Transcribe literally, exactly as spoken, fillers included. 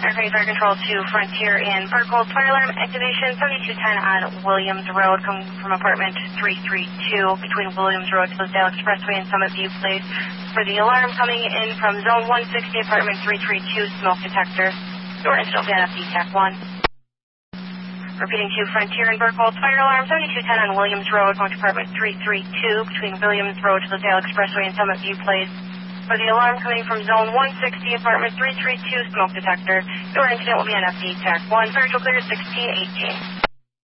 Aircraft Fire Control to Frontier in Parkhold. Fire alarm activation seventy-two ten on Williams Road, coming from apartment three three two between Williams Road to the Dale Expressway and Summit View Place. For the alarm coming in from zone one sixty, apartment three three two, smoke detector. Door incident will be on F D TAC one. Repeating to Frontier and Burkhold, fire alarm seventy-two ten on Williams Road, going to apartment three three two between Williams Road to the Dale Expressway and Summit View Place. For the alarm coming from zone one sixty, apartment three three two, smoke detector. Door incident will be on F D TAC one. Fire clear sixteen eighteen.